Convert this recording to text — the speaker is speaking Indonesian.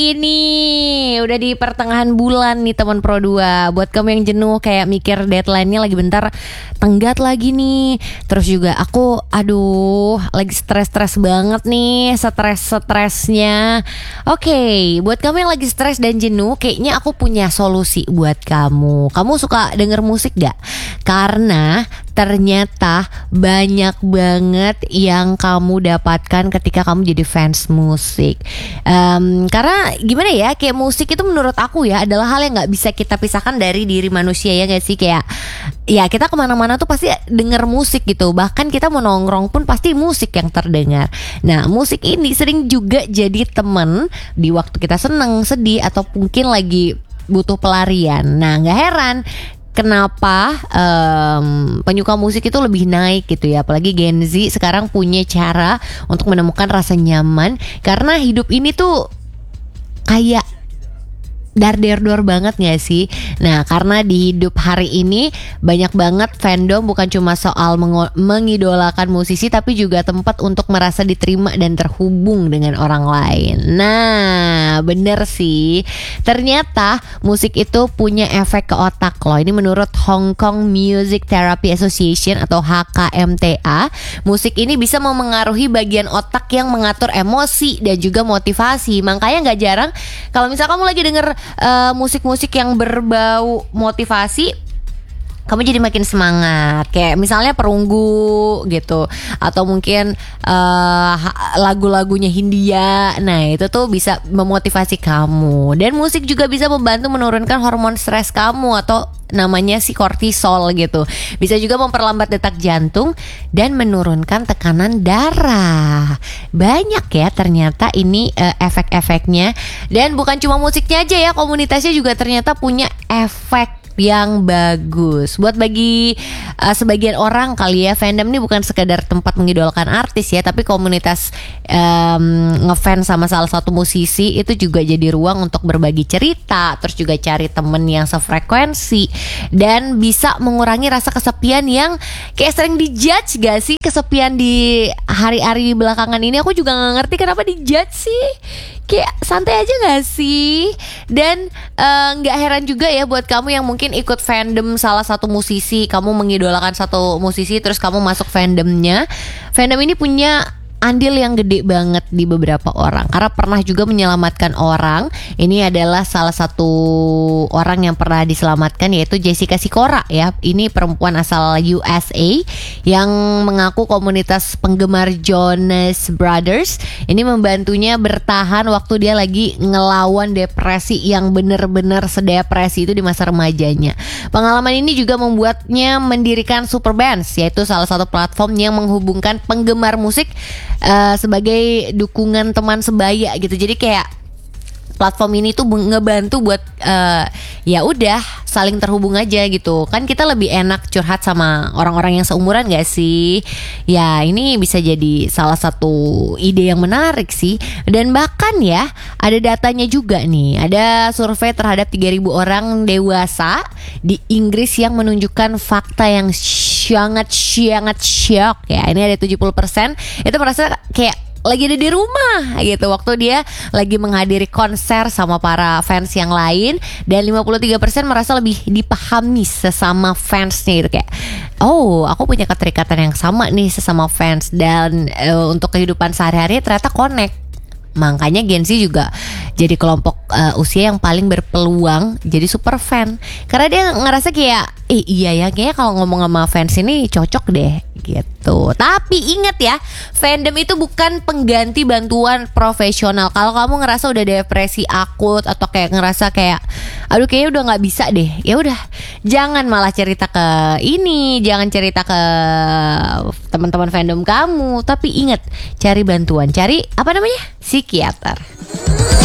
Ini udah di pertengahan bulan nih teman Pro 2. Buat kamu yang jenuh kayak mikir deadline-nya lagi bentar tenggat lagi nih. Terus juga aku lagi stres-stres banget nih, stres-stresnya. Oke, buat kamu yang lagi stres dan jenuh, kayaknya aku punya solusi buat kamu. Kamu suka denger musik gak? Karena ternyata banyak banget yang kamu dapatkan ketika kamu jadi fans musik. Karena gimana ya, kayak musik itu menurut aku ya adalah hal yang gak bisa kita pisahkan dari diri manusia, ya gak sih? Kayak ya kita kemana-mana tuh pasti denger musik gitu. Bahkan kita mau nongkrong pun pasti musik yang terdengar. Nah, musik ini sering juga jadi temen di waktu kita seneng, sedih, atau mungkin lagi butuh pelarian. Nah, gak heran kenapa penyuka musik itu lebih naik gitu ya. Apalagi Gen Z sekarang punya cara untuk menemukan rasa nyaman. Karena hidup ini tuh kayak dar-der-dor banget gak sih? Nah, karena di hidup hari ini banyak banget fandom, bukan cuma soal mengidolakan musisi, tapi juga tempat untuk merasa diterima dan terhubung dengan orang lain. Nah, bener sih. Ternyata musik itu punya efek ke otak loh. Ini menurut Hong Kong Music Therapy Association atau HKMTA. Musik ini bisa memengaruhi bagian otak yang mengatur emosi dan juga motivasi. Makanya gak jarang kalau misal kamu lagi denger musik-musik yang berbau motivasi, kamu jadi makin semangat. Kayak misalnya Perunggu gitu, atau mungkin lagu-lagunya Hindia. Nah, itu tuh bisa memotivasi kamu. Dan musik juga bisa membantu menurunkan hormon stres kamu, atau namanya si kortisol gitu. Bisa juga memperlambat detak jantung dan menurunkan tekanan darah. Banyak ya ternyata ini efek-efeknya. Dan bukan cuma musiknya aja ya, komunitasnya juga ternyata punya efek yang bagus. Buat bagi sebagian orang kali ya, fandom ini bukan sekedar tempat mengidolakan artis ya, tapi komunitas ngefans sama salah satu musisi itu juga jadi ruang untuk berbagi cerita, terus juga cari temen yang sefrekuensi, dan bisa mengurangi rasa kesepian yang kayak sering dijudge gak sih? Kesepian di hari-hari belakangan ini aku juga gak ngerti kenapa dijudge sih. Kayak santai aja gak sih? Dan gak heran juga ya buat kamu yang mungkin ikut fandom salah satu musisi. Kamu mengidolakan satu musisi, terus kamu masuk fandomnya. Fandom ini punya andil yang gede banget di beberapa orang, karena pernah juga menyelamatkan orang. Ini adalah salah satu orang yang pernah diselamatkan, yaitu Jessica Sikora ya. Ini perempuan asal USA yang mengaku komunitas penggemar Jonas Brothers ini membantunya bertahan waktu dia lagi ngelawan depresi yang bener-bener sedepresi itu di masa remajanya. Pengalaman ini juga membuatnya mendirikan Superbands, yaitu salah satu platform yang menghubungkan penggemar musik sebagai dukungan teman sebaya gitu. Jadi kayak platform ini tuh ngebantu buat ya udah saling terhubung aja gitu. Kan kita lebih enak curhat sama orang-orang yang seumuran gak sih? Ya, ini bisa jadi salah satu ide yang menarik sih. Dan bahkan ya ada datanya juga nih. Ada survei terhadap 3.000 orang dewasa di Inggris yang menunjukkan fakta yang sangat shock ya. Ini ada 70% itu merasa kayak lagi ada di rumah gitu waktu dia lagi menghadiri konser sama para fans yang lain. Dan 53% merasa lebih dipahami sesama fansnya gitu. Kayak, oh, aku punya keterikatan yang sama nih sesama fans. Dan untuk kehidupan sehari-hari ternyata connect. Makanya Gen Z juga jadi kelompok usia yang paling berpeluang jadi super fan. Karena dia ngerasa kayak, iya ya, kayaknya kalau ngomong sama fans ini cocok deh gitu. Tapi ingat ya, fandom itu bukan pengganti bantuan profesional. Kalau kamu ngerasa udah depresi akut, atau kayak ngerasa kayak aduh kayaknya udah gak bisa deh, ya udah jangan malah cerita ke ini, jangan cerita ke teman-teman fandom kamu. Tapi ingat, cari bantuan, cari apa namanya, psikiater.